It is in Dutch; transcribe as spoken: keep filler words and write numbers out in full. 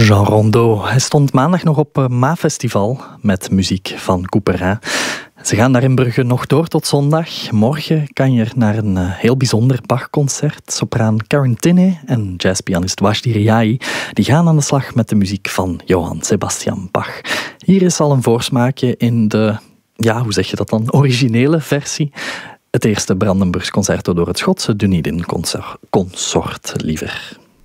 Jean Rondeau. Hij stond maandag nog op Ma-festival met muziek van Couperin. Ze gaan daar in Brugge nog door tot zondag. Morgen kan je er naar een heel bijzonder Bach-concert. Sopraan Karen Tinney en jazzpianist Wajdi Riai die gaan aan de slag met de muziek van Johann Sebastian Bach. Hier is al een voorsmaakje in de, ja, hoe zeg je dat dan, originele versie. Het eerste Brandenburgs concerto door het Schotse Dunedin Consort, liever.